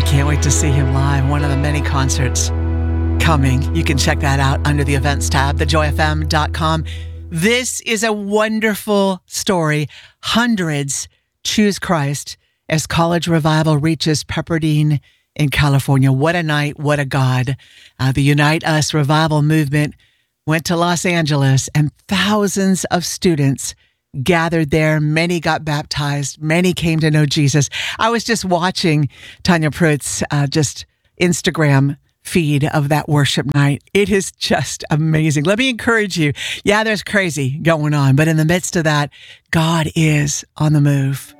Can't wait to see him live. One of the many concerts coming. You can check that out under the events tab, thejoyfm.com. This is a wonderful story. Hundreds choose Christ as College Revival reaches Pepperdine in California. What a night, what a God. The Unite Us Revival movement went to Los Angeles, and thousands of students gathered there. Many got baptized. Many came to know Jesus. I was just watching Tanya Pruitt's just Instagram feed of that worship night. It is just amazing. Let me encourage you. Yeah, there's crazy going on, but in the midst of that, God is on the move.